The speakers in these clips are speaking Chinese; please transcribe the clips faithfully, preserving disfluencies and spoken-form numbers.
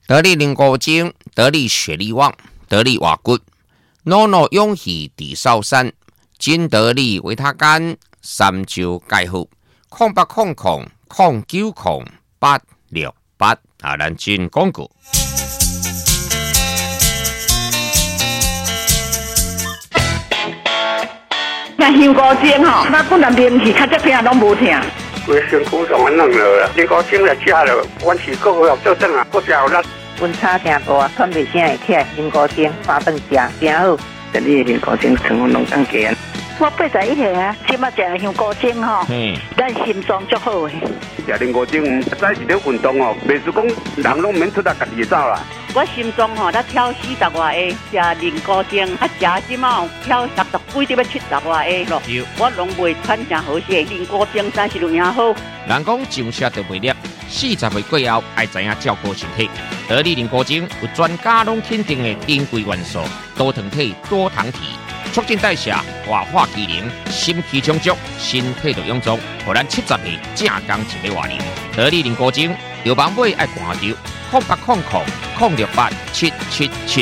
得力灵果精，得力血力旺，得力瓦骨，诺诺勇气地少山，金得力维他干，三九钙护，空八空空空九空八六八啊，咱进广告。 那香菇精吼，那本来面气较这片拢无疼。 规身躯上安弄了，香菇精来吃了，阮是够要做阵啊，够食有力。 温差真大，喘袂声会起来，香菇精饭饭食真好。 这里的香菇精成分拢更低。 我八十一岁啊，即马食香菇精吼，咱心脏足好诶。 食香菇精，早是咧运动哦，袂是讲人拢免出来家己走啦。 我心脏吼，才跳四十外下，食香菇精，啊食即马跳六十几，得要七十外下咯。我拢袂喘真好势，香菇精真是有影好。 人讲上车就袂粒，四十岁过后爱知影照顾身体。得力香菇精有专家拢肯定的珍贵元素，多糖体、多糖体。促进代谢、活化机能、心气充足、身体就臃肿，互咱七十岁正刚一个活龄。得力香菇精，有网买爱看着，空八空空空六八七七七。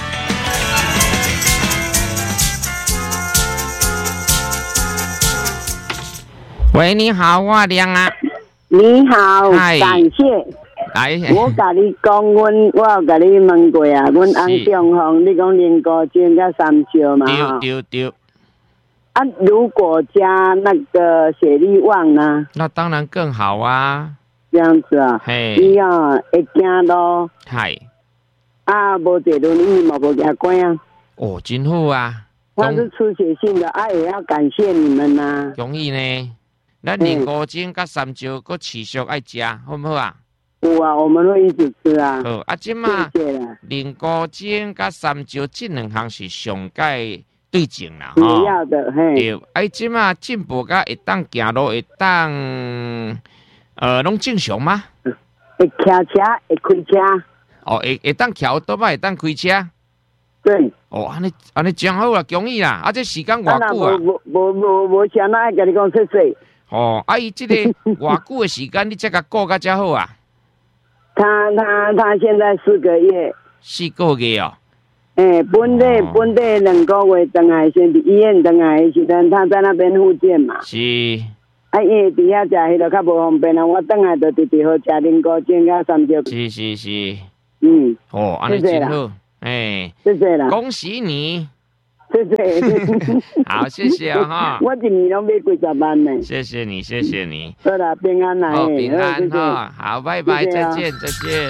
喂，你好，我亮啊。 你好，感谢。 来， 我甲你讲，阮我有甲你问过啊，阮翁中风，你讲香菇精甲三椒嘛？ 对对对。 啊，如果加那个血力旺呢？ 那当然更好啊。 这样子啊， 嘿， 你啊会惊咯。 系。 啊，无坐轮椅嘛，无牙关啊。 哦，真好啊。 它是出血性的，啊，也要感谢你们呐、啊。 容易呢，咱香菇精甲三椒，佮持续爱食，好唔好啊？ 有啊，我们会一直吃啊。 好，啊，即嘛，香菇精甲三椒这两项是上界对症啦， 主要的嘿。 对，哎，即嘛进步甲会当行路，会当呃，拢正常吗？ 会骑车，会开车。 哦，会会当骑倒摆，会当开车。 对。 哦，安尼安尼真好啦，恭喜啦！啊，这时间偌久啊？ 无无无无啥哪爱甲你讲谢谢。 哦，啊，伊这个偌久的时间，你才甲顾甲遮好啊？ 他他他现在四个月， 四个月哦。 诶、欸，本地、哦、本地两个月回来，先伫医院回来的时阵，他在那边复健嘛。 是。 啊，因为伫遐食迄个较无方便啊，我回来就直直好食香菇精甲三椒。 是是是。 嗯。 哦，安尼真好，哎。 谢谢啦。 恭喜你。 谢谢。 好，谢谢啊哈。 我一年拢买几十万呢。 谢谢你，谢谢你。 好啦，平安啦。 哦，平安哈。好，拜拜，再见，再见。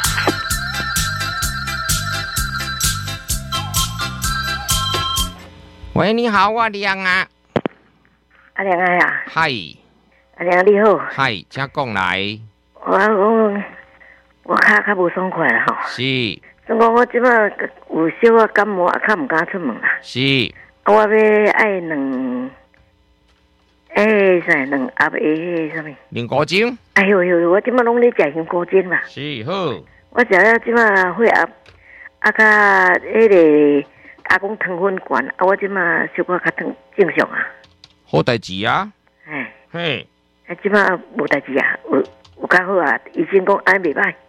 喂，你好，我亮啊。 阿亮啊呀。 嗨。 阿亮你好。 嗨，请讲来。 我我我脚较无爽快啦吼。 是。 总讲我即摆有小啊感冒，啊较毋敢出门啦。 是。 啊，我要爱两，诶，啥两盒诶，啥物？ 香菇精。 哎呦呦，我即摆拢咧食香菇精啦。 是好。 我食了即摆血压，啊甲迄个阿公糖分悬，啊我即摆小可较正正常啊。 好代志啊。 哎。 嘿。 啊，即摆无代志啊，有有较好啊，医生讲安袂歹。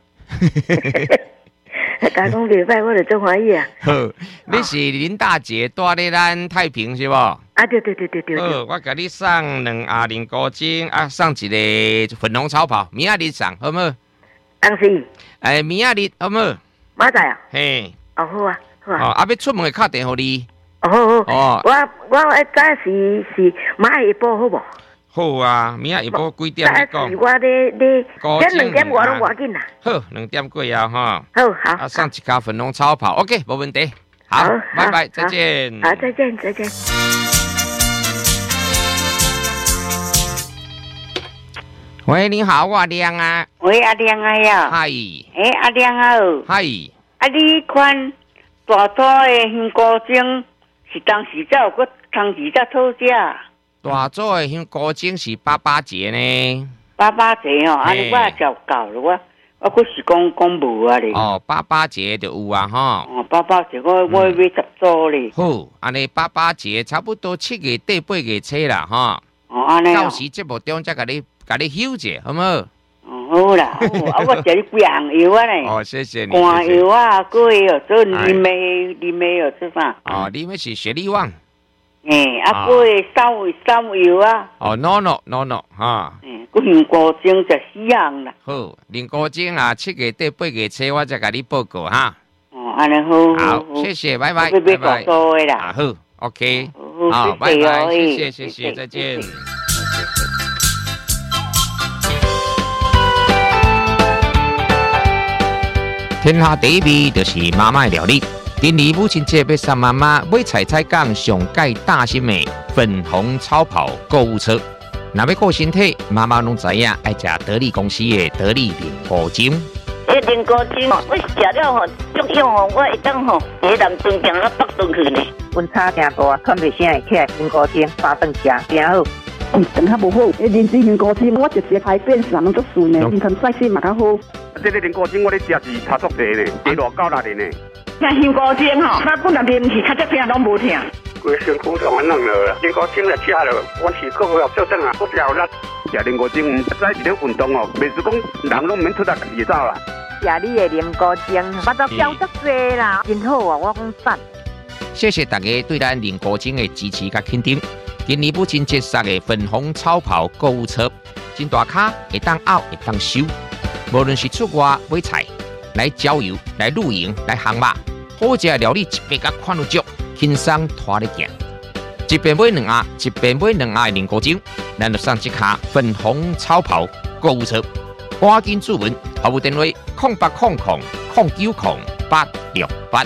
甲讲袂歹，我就真欢喜啊！ 好，你是林大姐住咧咱太平是无？啊， 对对对对对。 好，我甲你送两盒香菇精，啊，送一个粉红草袍，明仔日送，好唔好？ 当时。 诶，明仔日好唔好？ 明仔啊？ 嘿。 哦，好啊，好啊。 哦，啊，要出门会敲电互你。 哦，好好。 哦。 我我一早是是明仔下晡好无？ 好啊，明仔下晡几点你讲？ 我咧咧，这两点我拢赶紧啦。 好，两點過後哈。 好好。 啊，上一卡粉紅超跑 ，OK， 冇問題。好，拜拜，再見。 好，再見，再見。 喂，你好，我亮啊。 喂，阿亮啊呀。 嗨。 诶，阿亮啊。 嗨。 啊，你看大组的香菇精是當時才有個當時才好食。 大组的香菇精是八八节呢？ 八八节哦，安尼我也照到了，我我佫是讲讲无啊咧。 哦，八八节就有啊哈。 哦，八八节我我要买十组咧。 好，安尼八八节差不多七月底八月初啦哈。 哦，安尼。 到时节目中再甲你甲你休者，好唔好？ 哦， 好啦，啊，我食你几样药啊嘞。 哦，谢谢你。 肝药啊，个有做你没你没有做啥？ 哦，你们是雪利旺。 诶，啊，个三味三药啊。 哦 ，no no no no 哈。 嗯，个用高精就四样啦。 好，林高精啊，七月底八月初我再给你报告哈。 哦，安尼好。 好，谢谢，拜拜， 拜拜。 啊，好 ，OK， 好，拜拜，谢谢，谢谢，再见。天下第一味就是妈妈的料理。今年母亲节要送妈妈买菜菜港上盖大心的粉红超跑购物车。若要顾身体，妈妈拢知影爱食得力公司的得力灵菇精。 这灵菇精哦，我食了吼，足用哦，我会当吼在南庄行啊北转去呢。 温差真大，看袂啥会起来灵菇精，八顿食真好。 嗯，肠较无好，迄灵芝灵菇精，我直接排便上拢足顺的，新陈代谢嘛较好。 这个灵菇精我咧食是差足侪呢，一偌九六年呢。 像香菇精吼，我本来啉是较只病拢无疼。 规身躯都安弄了，灵菇精来食了，我是个个做阵啊，我只有力。食灵菇精，再一个运动哦，袂是讲人拢免出来家己走啦。 食你的灵菇精，我都标足济啦，真好啊！我讲赞。 谢谢大家对咱灵菇精的支持甲肯定。今年母亲节送的粉红超跑购物车，真大卡，会当拗，会当收。无论是出外买菜、来郊游、来露营、来航马，好食的料理一边甲看有足，轻松拖咧行。一边买两盒，一边买两盒的灵菇精，咱就送一卡粉红超跑购物车。赶紧注文，服务电话：空八空空空九空八六八。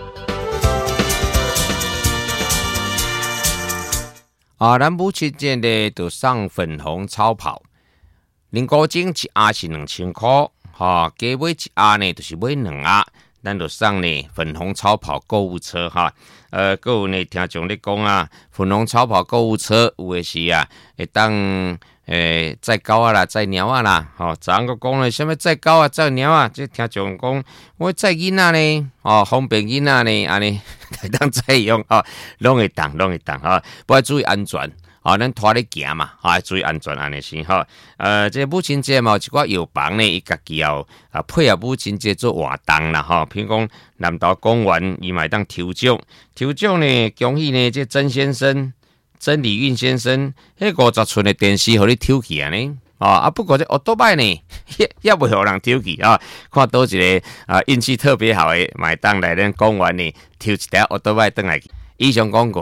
啊，咱母亲节呢，就送粉红超跑，灵菇精一盒是两千块，哈，加买一盒呢，就是买两盒，咱就送呢粉红超跑购物车哈。呃，还有呢，听众咧讲啊，粉红超跑购物车有诶是啊，会当诶载狗啊啦，载猫啊啦，吼、哦，昨昏个讲咧，什么载狗啊，载猫啊，即听众讲，我载囡仔呢，哦，方便囡仔呢，安尼会当载用哦，拢会当，拢会当哈，不要注意安全。啊，咱拖咧行嘛，啊，注意安全安尼先吼。呃，这母亲节嘛，有一寡药房呢，伊家己要啊配合母亲节做活动啦，吼。譬如讲南投公园，伊嘛会当抽奖，抽奖呢，恭喜呢，这曾先生、曾礼运先生，迄五十寸的电视，互你抽起啊呢。哦啊，不过这奥多拜呢，也也袂互人抽起啊。看倒一个啊运气特别好的，买当来咱公园呢，抽一条奥多拜转来。以上广告。